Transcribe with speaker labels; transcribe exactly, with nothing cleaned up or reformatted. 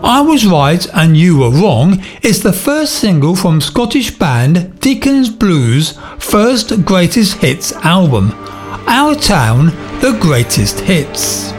Speaker 1: I Was Right and You Were Wrong is the first single from Scottish band Deacon's Blues' first greatest hits album, Our Town, The Greatest Hits.